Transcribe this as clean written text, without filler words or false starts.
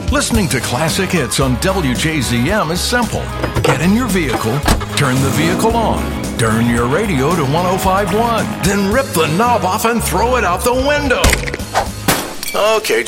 Listening to classic hits on WJZM is simple. Get in your vehicle, turn the vehicle on, turn your radio to 105.1, then rip the knob off and throw it out the window. Okay,